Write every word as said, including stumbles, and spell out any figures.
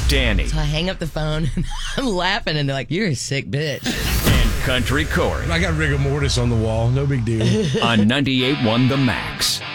Danny. So I hang up the phone and I'm laughing and they're like, you're a sick bitch. And Country Corey. I got rigor mortis on the wall. No big deal. On ninety-eight point one The Max.